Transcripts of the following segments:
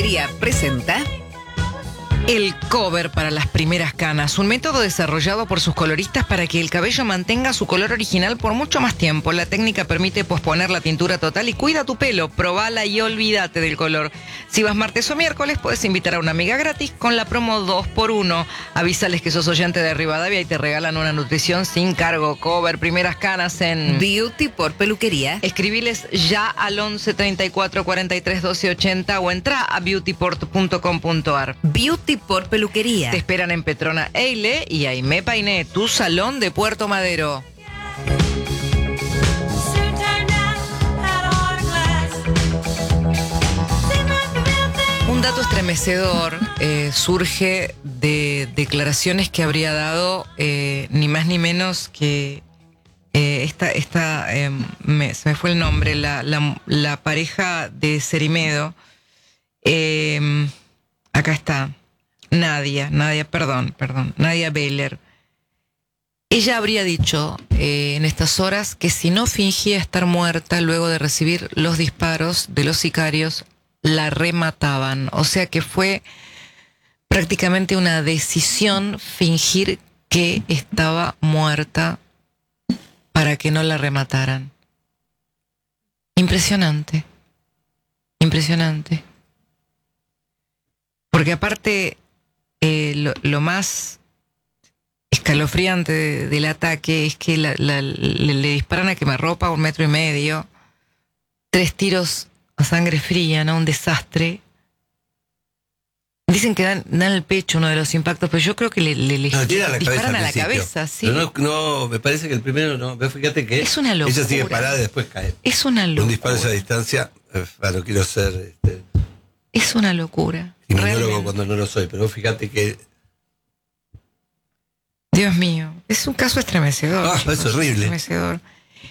Peluquería presenta el cover para las primeras canas, un método desarrollado por sus coloristas para que el cabello mantenga su color original por mucho más tiempo. La técnica permite posponer la tintura total y cuida tu pelo. Probala y olvídate del color. Si vas martes o miércoles, puedes invitar a una amiga gratis con la promo 2x1. Avísales que sos oyente de Rivadavia y te regalan una nutrición sin cargo. Cover primeras canas en Beauty por Peluquería. Escribiles ya al 11 34 43 12 80 o entra a beautyport.com.ar. Beauty por Peluquería. Te esperan en Petrona Eile y Aimé Painé, tu salón de Puerto Madero. Un dato estremecedor surge de declaraciones que habría dado ni más ni menos que se me fue el nombre, la pareja de Cerimedo. Acá está. Nadia Beller. Ella habría dicho en estas horas que si no fingía estar muerta luego de recibir los disparos de los sicarios, la remataban. O sea que fue prácticamente una decisión fingir que estaba muerta para que no la remataran. Impresionante. Porque aparte, lo más escalofriante del ataque es que le disparan a quemarropa 1,5 metros, 3 tiros a sangre fría, ¿no? Un desastre. Dicen que dan el pecho uno de los impactos, pero yo creo que le disparan a la cabeza, sí. Pero no, me parece que el primero no. Pero fíjate que es una locura. Ella sigue parada y después cae. Es una locura. Un disparo a esa distancia, no quiero ser es una locura. Inmunólogo cuando no lo soy, pero fíjate que... Dios mío, es un caso estremecedor. Es horrible. Estremecedor.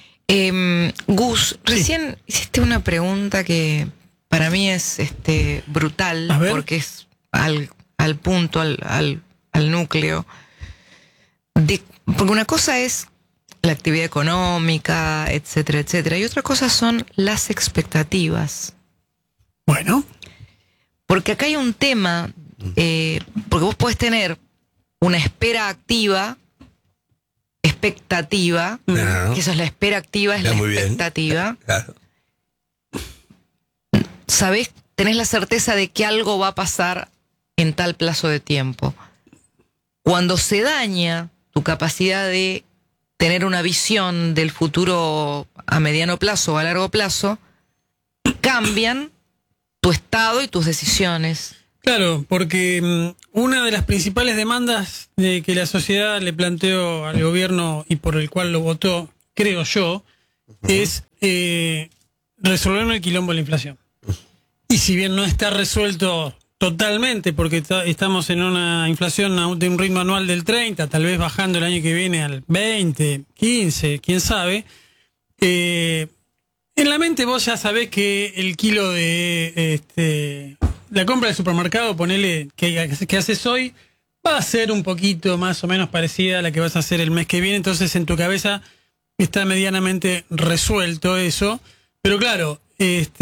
Gus, recién hiciste una pregunta que para mí es brutal, porque es al punto, al núcleo. Porque una cosa es la actividad económica, etcétera, etcétera, y otra cosa son las expectativas. Bueno. Porque acá hay un tema, porque vos podés tener una espera activa, expectativa, que eso es la espera activa, es la expectativa. Claro. Sabés, tenés la certeza de que algo va a pasar en tal plazo de tiempo. Cuando se daña tu capacidad de tener una visión del futuro a mediano plazo o a largo plazo, cambian tu estado y tus decisiones. Claro, porque una de las principales demandas que la sociedad le planteó al gobierno y por el cual lo votó, creo yo, es resolver el quilombo de la inflación. Y si bien no está resuelto totalmente, porque estamos en una inflación de un ritmo anual del 30, tal vez bajando el año que viene al 20, 15, quién sabe, en la mente vos ya sabés que el kilo de la compra del supermercado, ponele que haces hoy, va a ser un poquito más o menos parecida a la que vas a hacer el mes que viene. Entonces en tu cabeza está medianamente resuelto eso. Pero claro,